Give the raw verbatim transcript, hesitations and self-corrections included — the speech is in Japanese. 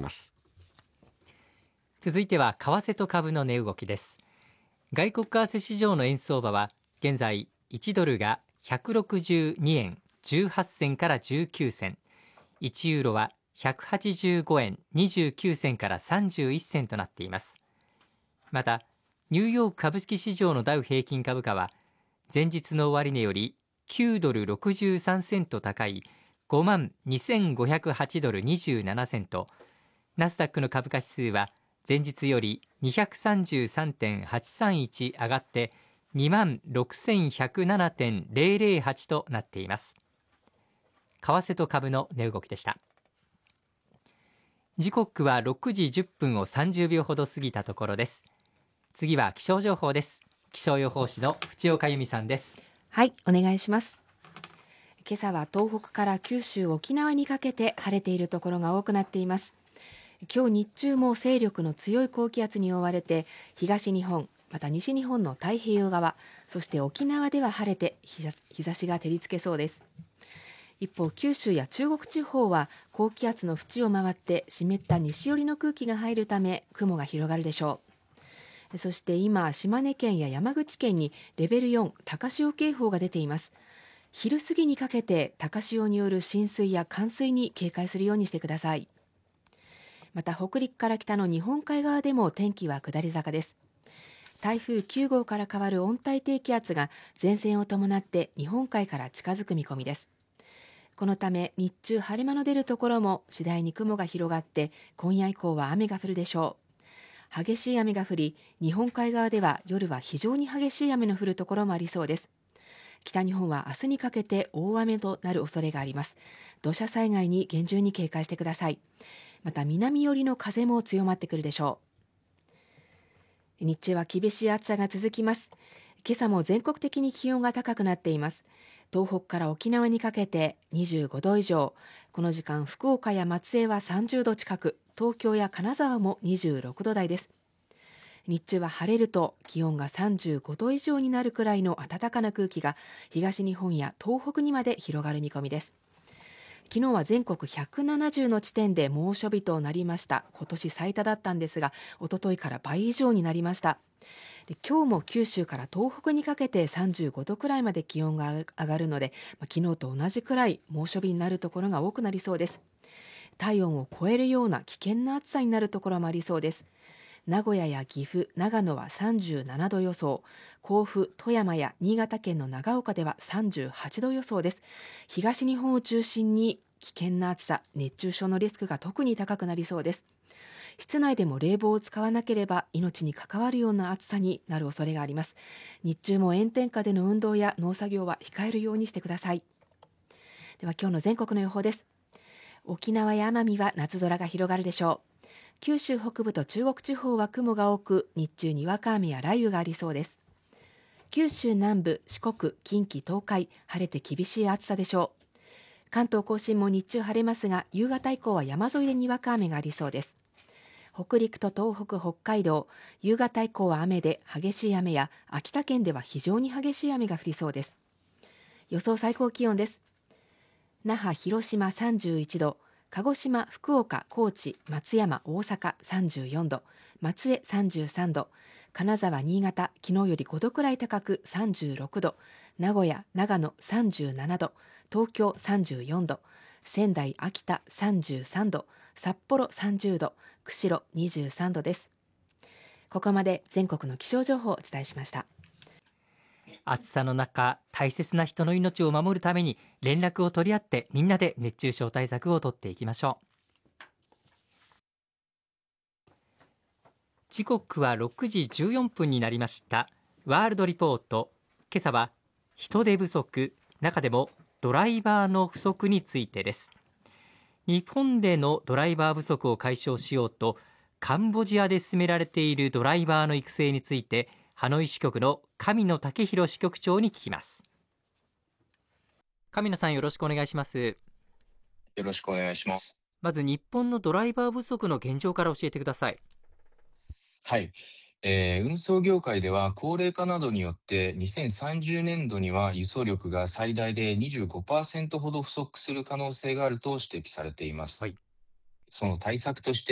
ます。 続いては為替と株の値動きです。外国為替市場の円相場は現在いちドルがひゃくろくじゅうにえんじゅうはち銭からじゅうきゅう銭、いちユーロはひゃくはちじゅうごえんにじゅうきゅう銭からさんじゅういっ銭となっています。またニューヨーク株式市場のダウ平均株価は前日の終値よりきゅうドルろくじゅうさんセント高いごまんにせんごひゃくはちドルにじゅうななセント、ナスダックの株価指数は前日より にひゃくさんじゅうさんてんはちさんいち 上がって にまんろくせんひゃくななてんゼロゼロはち となっています。為替と株の値動きでした。時刻はろくじじゅっぷんをさんじゅうびょうほど過ぎたところです。次は気象情報です。気象予報士の淵岡由美さんです。 はい、お願いします。今朝は東北から九州、沖縄にかけて晴れているところが多くなっています。今日日中も勢力の強い高気圧に覆われて東日本また西日本の太平洋側、そして沖縄では晴れて日差しが照りつけそうです。一方、九州や中国地方は高気圧の縁を回って湿った西寄りの空気が入るため雲が広がるでしょう。そして今、島根県や山口県にレベルよん高潮警報が出ています。昼過ぎにかけて高潮による浸水や冠水に警戒するようにしてください。また北陸から北の日本海側でも天気は下り坂です。台風きゅう号から変わる温帯低気圧が前線を伴って日本海から近づく見込みです。このため日中晴れ間の出るところも次第に雲が広がって今夜以降は雨が降るでしょう。激しい雨が降り、日本海側では夜は非常に激しい雨の降るところもありそうです。北日本は明日にかけて大雨となる恐れがあります。土砂災害に厳重に警戒してください。また南寄りの風も強まってくるでしょう。日中は厳しい暑さが続きます。今朝も全国的に気温が高くなっています。東北から沖縄にかけてにじゅうごど以上、この時間福岡や松江はさんじゅうど近く、東京や金沢もにじゅうろくど台です。日中は晴れると気温がさんじゅうごど以上になるくらいの暖かな空気が東日本や東北にまで広がる見込みです。昨日は全国ひゃくななじゅうの地点で猛暑日となりました。今年最多だったんですが、一昨日から倍以上になりました。で今日も九州から東北にかけてさんじゅうごどくらいまで気温が上がるので、まあ、昨日と同じくらい猛暑日になるところが多くなりそうです。体温を超えるような危険な暑さになるところもありそうです。名古屋や岐阜、長野はさんじゅうななど予想、甲府、富山や新潟県の長岡ではさんじゅうはちど予想です。東日本を中心に危険な暑さ、熱中症のリスクが特に高くなりそうです。室内でも冷房を使わなければ命に関わるような暑さになる恐れがあります。日中も炎天下での運動や農作業は控えるようにしてください。では今日の全国の予報です。沖縄や奄美は夏空が広がるでしょう。九州北部と中国地方は雲が多く、日中にわか雨や雷雨がありそうです。九州南部、四国、近畿、東海、晴れて厳しい暑さでしょう。関東甲信も日中晴れますが、夕方以降は山沿いでにわか雨がありそうです。北陸と東北、北海道、夕方以降は雨で激しい雨や、秋田県では非常に激しい雨が降りそうです。予想最高気温です。那覇、広島さんじゅういちど、鹿児島、福岡、高知、松山、大阪さんじゅうよんど、松江さんじゅうさんど、金沢、新潟、昨日よりごどくらい高くさんじゅうろくど、名古屋、長野さんじゅうななど、東京さんじゅうよんど、仙台、秋田さんじゅうさんど、札幌さんじゅうど、釧路にじゅうさんどです。ここまで全国の気象情報をお伝えしました。 暑さの中、大切な人の命を守るために連絡を取り合ってみんなで熱中症対策を取っていきましょう。時刻はろくじじゅうよんぷんになりました。ワールドリポート、今朝は人手不足、中でもドライバーの不足についてです。日本でのドライバー不足を解消しようとカンボジアで進められているドライバーの育成について、ハノイ支局の神野武弘支局長に聞きます。神野さん、よろしくお願いします。 よろしくお願いします。 まず日本のドライバー不足の現状から教えてください。 はい、えー運送業界では高齢化などによってにせんさんじゅうねんどには輸送力が最大で にじゅうごパーセント ほど不足する可能性があると指摘されています。 はい。 その対策として